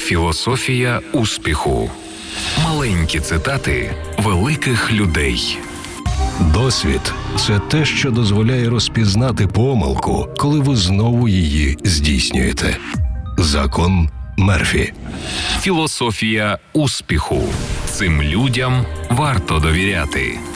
Філософія успіху. Маленькі цитати великих людей. Досвід – це те, що дозволяє розпізнати помилку, коли ви знову її здійснюєте. Закон Мерфі. Філософія успіху. Цим людям варто довіряти.